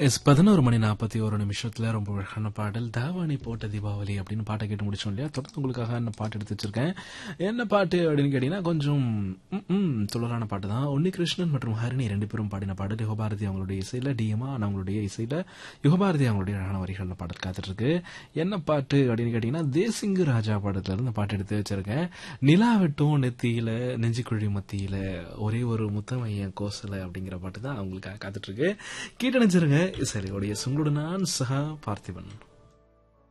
S 11:41 ரொம்ப அழகான பாடல் தாவாணி போட்ட தீபாவளி அப்படின்னு பாட்டை கேட்டு முடிச்சோம் இல்லையா. தொடர்ந்து உங்களுக்காக என்ன பாட்டு எடுத்து வச்சிருக்கேன். என்ன பாட்டு அப்படின்னு கேட்டீங்கன்னா கொஞ்சம் துளரான பாட்டு தான். உன்னிகிருஷ்ணன் மற்றும் ஹரிணி ரெண்டு பேரும் பாடின பாடல். யுகபாரதி அவங்களுடைய இசையில, டிஎம்ஆ அவங்களுடைய இசையில, யுகபாரதி அவங்களுடைய அழகான வரிகள் பாடல் காத்துட்டு இருக்கு. என்ன பாட்டு அப்படின்னு கேட்டீங்கன்னா தேசிங்கு ராஜா பாடத்துல இருந்து பாட்டு எடுத்து வச்சிருக்கேன். நிலா வெட்டும் நெத்தியில நெஞ்சுக்குழி மத்தியில ஒரே ஒரு முத்தமைய கோசல அப்படிங்கிற பாட்டு தான் அவங்களுக்காக காத்துட்டு இருக்கு. கேட்டு நினைச்சிருங்க. சரி, உடைய உங்களோட நான் சஹா பார்த்திபன்.